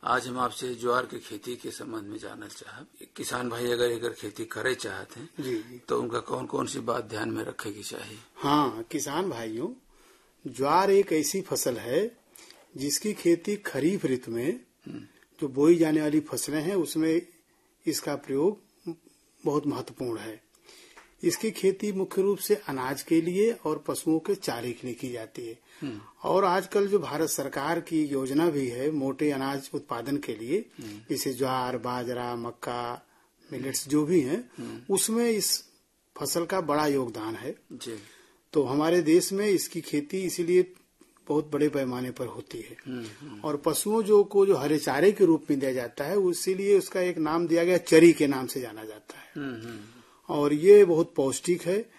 आज हम आपसे ज्वार की खेती के संबंध में जानना चाहब। किसान भाई अगर खेती करे चाहते हैं जी तो उनका कौन कौन सी बात ध्यान में रखेगी चाहिए? हाँ, किसान भाइयों, ज्वार एक ऐसी फसल है जिसकी खेती खरीफ ऋतु में जो बोई जाने वाली फसलें हैं उसमें इसका प्रयोग बहुत महत्वपूर्ण है। इसकी खेती मुख्य रूप से अनाज के लिए और पशुओं के चारे के लिए की जाती है। और आजकल जो भारत सरकार की योजना भी है मोटे अनाज उत्पादन के लिए, जैसे ज्वार, बाजरा, मक्का, मिलेट्स जो भी हैं, उसमें इस फसल का बड़ा योगदान है जी। तो हमारे देश में इसकी खेती इसीलिए बहुत बड़े पैमाने पर होती है। और पशुओं को जो हरे चारे के रूप में दिया जाता है, इसीलिए उसका एक नाम दिया गया, चरी के नाम से जाना जाता है। और ये बहुत पौष्टिक है।